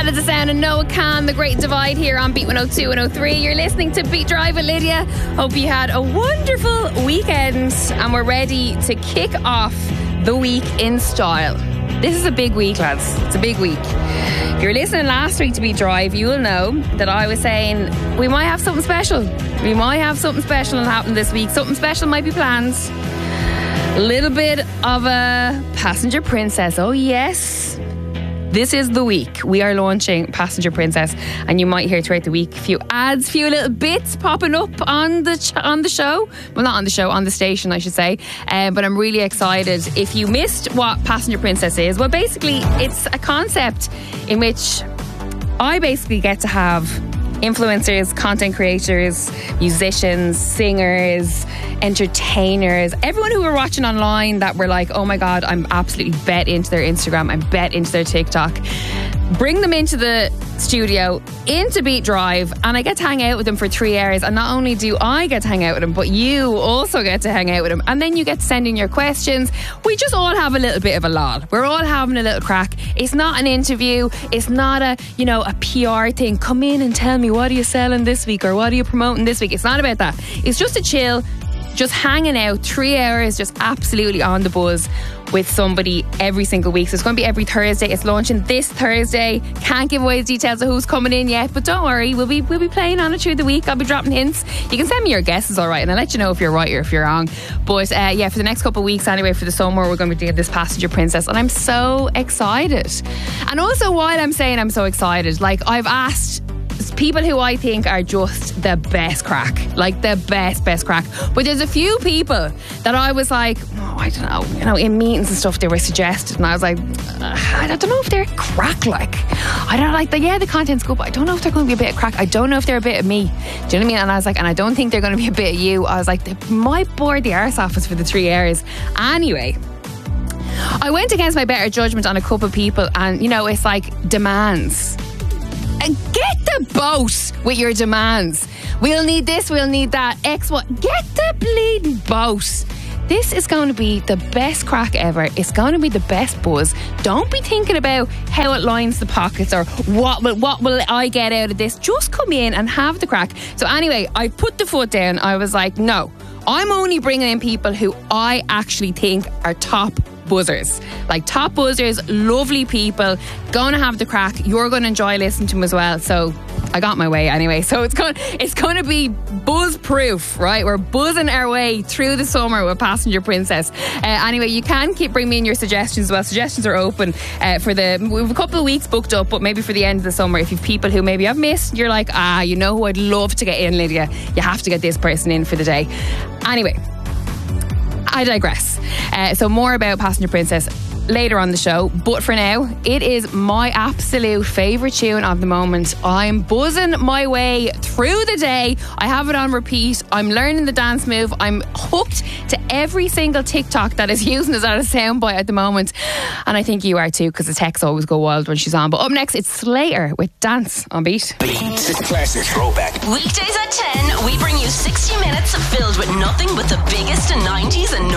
is the sound of Noah Khan, The Great Divide, here on Beat 102 and 103. You're listening to Beat Drive with Lydia. Hope you had a wonderful weekend and we're ready to kick off the week in style. This is a big week, lads. It's a big week. If you were listening last week to Beat Drive, you'll know that I was saying we might have something special. We might have something special happen this week. Something special might be planned. A little bit of a Passenger Princess. Oh, yes. This is the week we are launching Passenger Princess, and you might hear throughout the week a few ads, few little bits popping up on the show. Well, not on the show, on the station, I should say. But I'm really excited. If you missed what Passenger Princess is, well, basically, it's a concept in which I basically get to have influencers, content creators, musicians, singers, entertainers, everyone who were watching online that were like, oh my God, I'm absolutely bet into their Instagram, I'm bet into their TikTok. Bring them into the studio, into Beat Drive, and I get to hang out with them for 3 hours. And not only do I get to hang out with them, but you also get to hang out with them. And then you get to send in your questions. We just all have a little bit of a lol. We're all having a little crack. It's not an interview. It's not a PR thing. Come in and tell me, what are you selling this week or what are you promoting this week? It's not about that. It's just a chill, just hanging out, 3 hours, just absolutely on the buzz with somebody every single week. So it's going to be every Thursday. It's launching this Thursday. Can't give away the details of who's coming in yet, but don't worry, we'll be playing on it through the week. I'll be dropping hints. You can send me your guesses, all right, and I'll let you know if you're right or if you're wrong. But for the next couple of weeks anyway, for the summer, we're going to be doing this Passenger Princess, and I'm so excited. And also, while I'm saying I'm so excited, like, I've asked people who I think are just the best crack, like the best crack. But there's a few people that I was like, I don't know, in meetings and stuff they were suggested, and I was like, I don't know if they're crack. Like, I don't like the content's good, but I don't know if they're going to be a bit of crack. I don't know if they're a bit of me. Do you know what I mean? And I was like, and I don't think they're going to be a bit of you. I was like, they might bore the arse off us for the 3 hours. Anyway, I went against my better judgment on a couple of people, and it's like demands. Get the boat with your demands. We'll need this, we'll need that, X, what? Get the bleeding boat. This is going to be the best crack ever. It's going to be the best buzz. Don't be thinking about how it lines the pockets or what will I get out of this. Just come in and have the crack. So anyway, I put the foot down. I was like, no, I'm only bringing in people who I actually think are top buzzers. Like top buzzers, lovely people, going to have the crack. You're going to enjoy listening to them as well. So I got my way anyway. So it's going to be buzz proof, right? We're buzzing our way through the summer with Passenger Princess. Anyway, you can keep bringing me in your suggestions as well. Suggestions are open we have a couple of weeks booked up, but maybe for the end of the summer, if you've people who maybe I've missed, you're like, you know who I'd love to get in, Lydia? You have to get this person in for the day. Anyway, I digress. So more about Passenger Princess later on the show, but for now, it is my absolute favourite tune of the moment. I'm buzzing my way through the day. I have it on repeat. I'm learning the dance move. I'm hooked to every single TikTok that is using this as a soundbite at the moment, and I think you are too, because the texts always go wild when she's on. But up next, it's Slayer with Dance on Beat. Beat Classic Throwback. Weekdays at 10, we bring you 60 minutes filled with nothing but the biggest in 90s and